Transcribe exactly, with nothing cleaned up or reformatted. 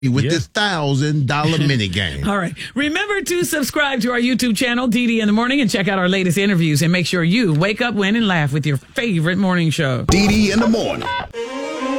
with Yeah. this thousand dollar mini game. All right. Remember to subscribe to our YouTube channel, D D in the Morning, and check out our latest interviews. And make sure you wake up, win, and laugh with your favorite morning show. D D in the morning.